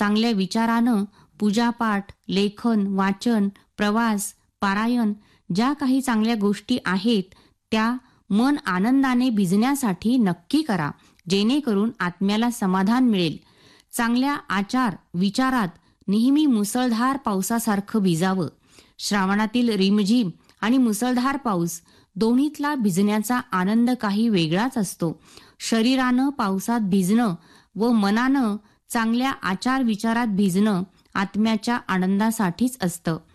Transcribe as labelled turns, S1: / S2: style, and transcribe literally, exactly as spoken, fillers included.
S1: चांगल्या विचारानं पूजापाठ, लेखन, वाचन, प्रवास, पारायण ज्या काही चांगल्या गोष्टी आहेत त्या मन आनंदाने भिजण्यासाठी नक्की करा, जेणेकरून आत्म्याला समाधान मिळेल. चांगल्या आचार विचारात नेहमी मुसळधार पावसासारखं भिजावं. श्रावणातील रिमझिम आणि मुसळधार पाऊस दोन्हीतला भिजण्याचा आनंद काही वेगळाच असतो. शरीरानं पावसात भिजणं व मनानं चांगल्या आचार विचारात भिजणं आत्म्याच्या आनंदासाठीच असतं.